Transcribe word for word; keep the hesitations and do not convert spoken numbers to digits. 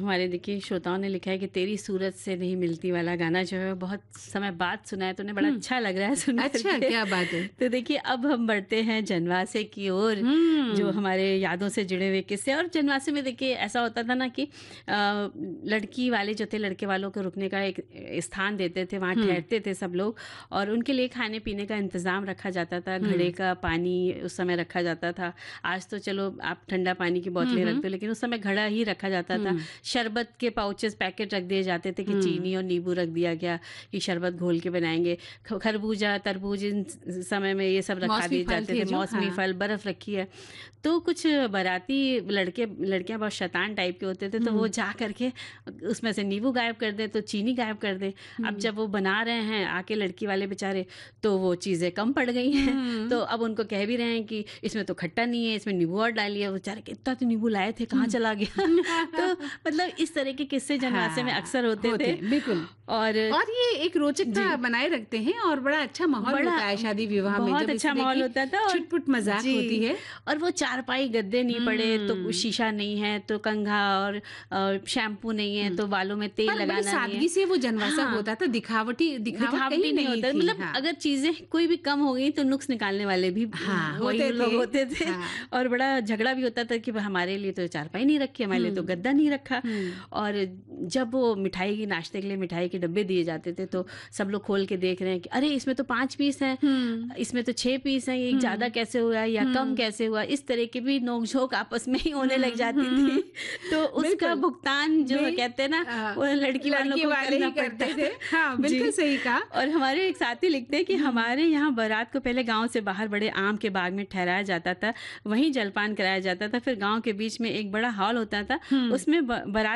हमारे देखिए श्रोताओं ने लिखा है कि तेरी सूरत से नहीं मिलती वाला गाना जो है बहुत समय बाद सुना है, तो उन्हें बड़ा अच्छा लग रहा है सुन अच्छा, करके। क्या बात है। तो देखिए अब हम बढ़ते हैं जनवासे की ओर, जो हमारे यादों से जुड़े हुए किस्से। और जनवासे में देखिए ऐसा होता था ना कि आ, लड़की वाले जो थे लड़के वालों को रुकने का एक स्थान देते थे, वहाँ ठहरते थे सब लोग, और उनके लिए खाने पीने का इंतज़ाम रखा जाता था, घड़े का पानी उस समय रखा जाता था। आज तो चलो आप ठंडा पानी की बोतलें रख दो, लेकिन उस समय घड़ा ही रखा जाता था। शरबत के पाउचेस पैकेट रख दिए जाते थे कि चीनी और नींबू रख दिया गया कि शरबत घोल के बनाएंगे। खरबूजा तरबूज इन समय में ये सब रखा दिए जाते थे, मौसमी हाँ। फल, बर्फ रखी है। तो कुछ बाराती लड़के लड़कियां बहुत शैतान टाइप के होते थे, तो वो जा करके उसमें से नींबू गायब कर दे तो चीनी गायब कर दे। अब जब वो बना रहे हैं आके लड़की वाले बेचारे, तो वो चीज़ें कम पड़ गई हैं, तो अब उनको कह भी रहे हैं कि इसमें तो खट्टा नहीं है, इसमें नींबू और डालिए। वो बेचारे इतना तो नींबू लाए थे, कहाँ चला गया। तो मतलब इस तरह के किस्से जनवासे में अक्सर होते, होते थे बिल्कुल। और और ये एक रोचकता बनाए रखते हैं और बड़ा अच्छा माहौल बड़ा होता है शादी विवाह में, बहुत जब इस अच्छा तरह माहौल की होता था और छुटपुट मजाक जी, होती है। और वो चारपाई गद्दे नहीं पड़े तो शीशा नहीं है तो कंघा और अ, शैम्पू नहीं है तो बालों में तेल पर बड़ी लगाना नहीं सादगी है। से वो जनवासा हाँ, होता था, दिखावटी दिखावट दिखावटी कहीं नहीं नहीं होता, थी। मतलब हाँ। अगर चीजें कोई भी कम हो गई तो नुक्स निकालने वाले भी हाँ, वही होते लोग थे। होते थे। हाँ। और बड़ा झगड़ा भी होता था कि हमारे लिए तो चारपाई नहीं रखी, हमारे लिए तो गद्दा नहीं रखा। और जब वो मिठाई की नाश्ते के लिए मिठाई के डब्बे दिए जाते थे तो सब लोग खोल के देख रहे हैं कि अरे इसमें तो पांच पीस हैं, इसमें तो छह पीस हैं, ये ज्यादा कैसे हुआ या कम कैसे हुआ, इस तरह की भी नोकझोंक आपस में ही होने लग जाती थी। तो उसका भुगतान जो कहते हैं ना वो लड़की वालों को करना पड़ता थे। हाँ, बिल्कुल सही कहा। और हमारे एक साथी लिखते हैं कि हमारे यहाँ बारात को पहले गांव से बाहर बड़े आम के बाग में ठहराया जाता था, वहीं जलपान कराया जाता था, फिर गांव के बीच में एक बड़ा हॉल होता था, उसमें बारात